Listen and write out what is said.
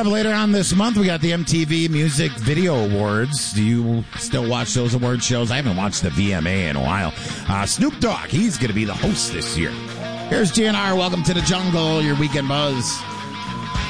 up later on this month, we got the MTV Music Video Awards. Do you still watch those award shows? I haven't watched the VMA in a while. Snoop Dogg, he's going to be the host this year. Here's GNR. Welcome to the jungle, your weekend buzz.